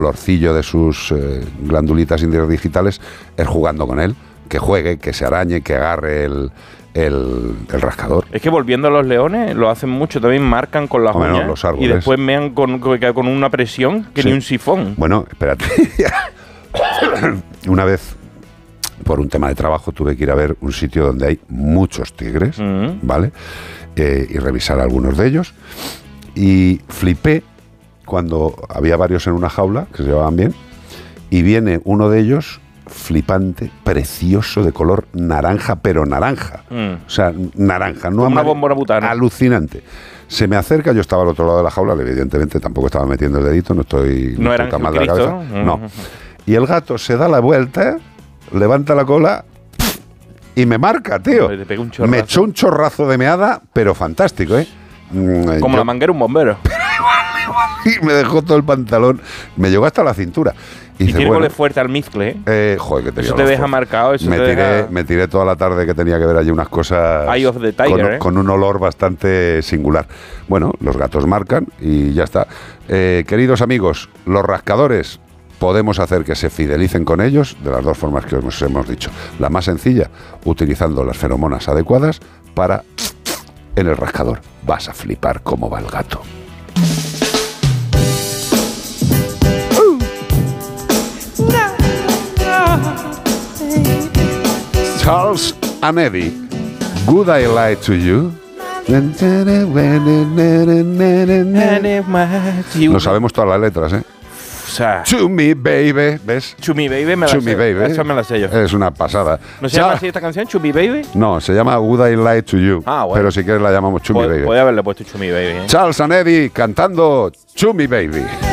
olorcillo de sus glandulitas interdigitales es jugando con él, que juegue, que se arañe, que agarre el rascador. Es que volviendo a los leones, lo hacen mucho, también marcan con las uñas los árboles. y después mean con una presión que ni un sifón. Bueno, espérate. Una vez, por un tema de trabajo, tuve que ir a ver un sitio donde hay muchos tigres, ¿vale? Y revisar algunos de ellos. Y flipé cuando había varios en una jaula que se llevaban bien y viene uno de ellos flipante, precioso, de color naranja, pero naranja. O sea, naranja, no una bombona butana. Alucinante. Se me acerca, yo estaba al otro lado de la jaula, evidentemente tampoco estaba metiendo el dedito, no estoy no era mal de la cabeza. ¿No? No. Y el gato se da la vuelta, levanta la cola y me marca, tío. Me echó un chorrazo de meada, pero fantástico, ¿eh? Como la manguera un bombero. Y me dejó todo el pantalón, me llegó hasta la cintura. Y tiene gole fuerte al mizcle, ¿eh? Joder, que te eso te deja marcado. Me tiré toda la tarde que tenía que ver allí unas cosas Eye of the Tiger, con un olor bastante singular. Bueno, los gatos marcan y ya está. Queridos amigos, los rascadores, podemos hacer que se fidelicen con ellos de las dos formas que os hemos dicho. La más sencilla, utilizando las feromonas adecuadas para en el rascador. Vas a flipar cómo va el gato. Charles and Eddie, Would I Lie to You? No sabemos todas las letras, ¿eh? O sea, To me, baby, ¿ves? To me, baby, me la To sé. me, baby. Esa me la sé yo. Es una pasada. ¿No se llama así esta canción, To me, baby? No, se llama Would I Lie to You. Ah, bueno. Pero si quieres la llamamos To me, baby. Voy a haberle puesto To me, baby. Charles and Eddie cantando To me, baby.